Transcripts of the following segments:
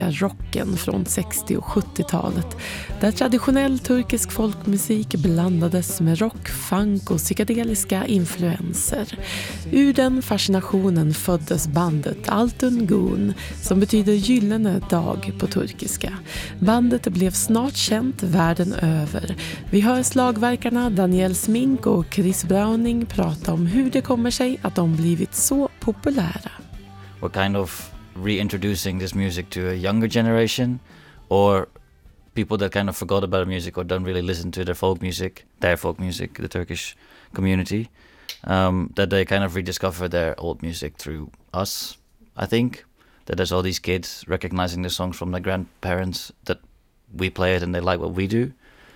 rocken från 60- och 70-talet där traditionell turkisk folkmusik blandades med rock, funk och psykedeliska influenser. Ur den fascinationen föddes bandet Altın Gün, som betyder gyllene dag på turkiska. Bandet blev snart känt världen över. Vi hör slagverkarna Daniel Smink och Chris Browning prata om hur det kommer sig att de blivit så populära. We're kind of reintroducing this music to a younger generation, or people that kind of forgot about music or don't really listen to their folk music, the Turkish community, that they kind of rediscover their old music through us. I think that there's all these kids recognizing the songs from their grandparents, that we play it and they like what we do.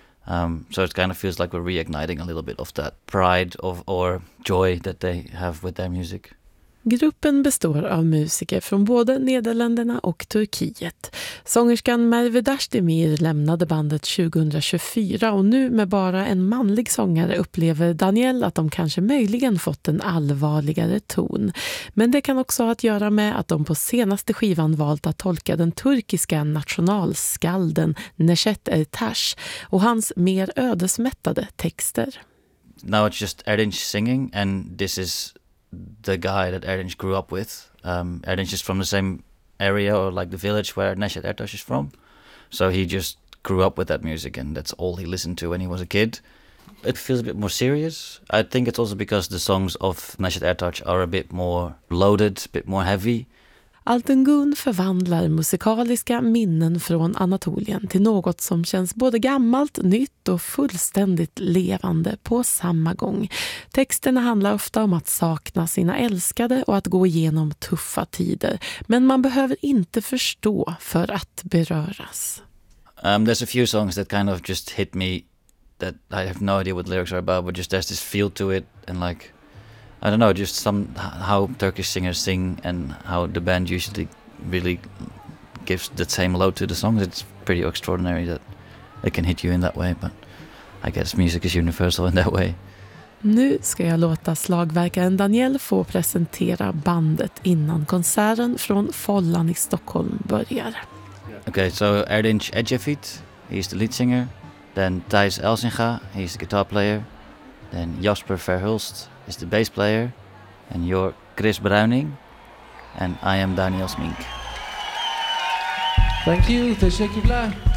So it kind of feels like we're reigniting a little bit of that pride or joy that they have with their music. Gruppen består av musiker från både Nederländerna och Turkiet. Sångerskan Merve Dashdemir lämnade bandet 2024 och nu med bara en manlig sångare upplever Daniel att de kanske möjligen fått en allvarligare ton. Men det kan också ha att göra med att de på senaste skivan valt att tolka den turkiska nationalskalden Neşet Ertaş och hans mer ödesmättade texter. Now it's just Erdinç singing, and this is the guy that Erdinç grew up with. Erdinç is from the same area, or like the village where Neşet Ertaş is from. So he just grew up with that music, and that's all he listened to when he was a kid. It feels a bit more serious. I think it's also because the songs of Neşet Ertaş are a bit more loaded, a bit more heavy. Altın Gün förvandlar musikaliska minnen från Anatolien till något som känns både gammalt, nytt och fullständigt levande på samma gång. Texterna handlar ofta om att sakna sina älskade och att gå igenom tuffa tider. Men man behöver inte förstå för att beröras. There's a few songs that kind of just hit me that I have no idea what the lyrics are about, but just there's this feel to it, and like, I don't know, just how Turkish singers sing and how the band usually really gives the same load to the songs. It's pretty extraordinary that it can hit you in that way, but I guess music is universal in that way. Nu ska jag låta slagverkaren Daniel få presentera bandet innan konserten från Follan i Stockholm börjar. Okay, so Erdinç Ecevit, he's the lead singer. Then Thijs Elsinga, he's the guitar player. Then Jasper Verhulst is the bass player, and you're Chris Browning, and I am Daniel Smink. Thank you, teşekkürler.